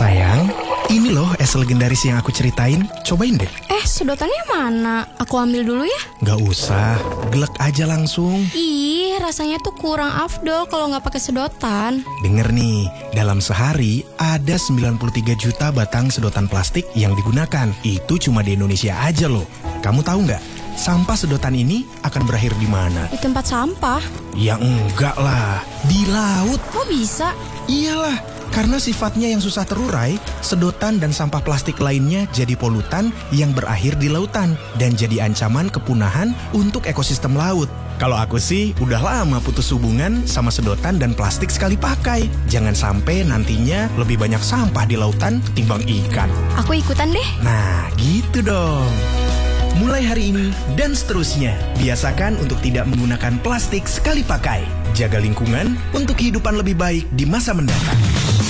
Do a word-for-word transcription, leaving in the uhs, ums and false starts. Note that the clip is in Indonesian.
Sayang, ini loh es legendaris yang aku ceritain. Cobain deh. Eh, sedotannya mana? Aku ambil dulu ya. Gak usah, glek aja langsung. Ih, rasanya tuh kurang afdol kalau nggak pakai sedotan. Denger nih, dalam sehari ada sembilan puluh tiga juta batang sedotan plastik yang digunakan. Itu cuma di Indonesia aja loh. Kamu tahu nggak? Sampah sedotan ini akan berakhir di mana? Di tempat sampah. Ya enggak lah, di laut. Kok bisa? Iyalah, karena sifatnya yang susah terurai, sedotan dan sampah plastik lainnya jadi polutan yang berakhir di lautan dan jadi ancaman kepunahan untuk ekosistem laut. Kalau aku sih udah lama putus hubungan sama sedotan dan plastik sekali pakai. Jangan sampai nantinya lebih banyak sampah di lautan ketimbang ikan. Aku ikutan deh. Nah, gitu dong. Mulai hari ini dan seterusnya, biasakan untuk tidak menggunakan plastik sekali pakai. Jaga lingkungan untuk kehidupan lebih baik di masa mendatang.